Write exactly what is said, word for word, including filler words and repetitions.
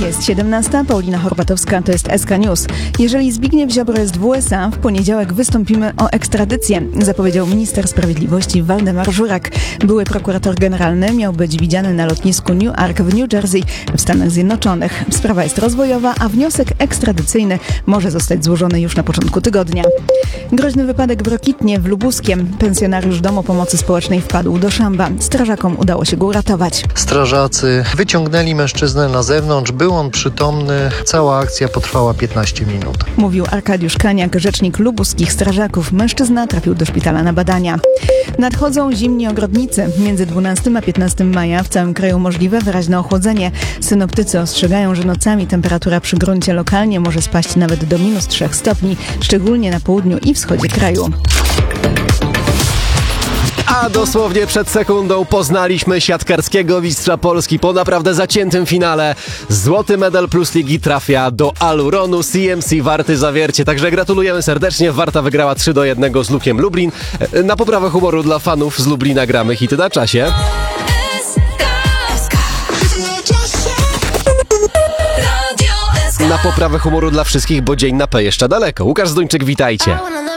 Jest siedemnasta, Paulina Horbatowska, to jest S K News. Jeżeli Zbigniew Ziobro jest w U S A, w poniedziałek wystąpimy o ekstradycję, zapowiedział minister sprawiedliwości Waldemar Żurak. Były prokurator generalny miał być widziany na lotnisku Newark w New Jersey w Stanach Zjednoczonych. Sprawa jest rozwojowa, a wniosek ekstradycyjny może zostać złożony już na początku tygodnia. Groźny wypadek w Rokitnie w Lubuskiem. Pensjonariusz Domu Pomocy Społecznej wpadł do szamba. Strażakom udało się go uratować. Strażacy wyciągnęli mężczyznę na zewnątrz. Był on przytomny. Cała akcja potrwała piętnaście minut. Mówił Arkadiusz Kaniak, rzecznik lubuskich strażaków. Mężczyzna trafił do szpitala na badania. Nadchodzą zimni ogrodnicy. Między dwunastego a piętnastego maja w całym kraju możliwe wyraźne ochłodzenie. Synoptycy ostrzegają, że nocami temperatura przy gruncie lokalnie może spaść nawet do minus trzech stopni, szczególnie na południu i wschodzie kraju. A dosłownie przed sekundą poznaliśmy siatkarskiego mistrza Polski po naprawdę zaciętym finale. Złoty medal plus ligi trafia do Aluronu C M C Warty Zawiercie. Także gratulujemy serdecznie. Warta wygrała trzy do jednego z Lukiem Lublin. Na poprawę humoru dla fanów z Lublina gramy hity na czasie. Na poprawę humoru dla wszystkich, bo dzień na P jeszcze daleko. Łukasz Zduńczyk, witajcie.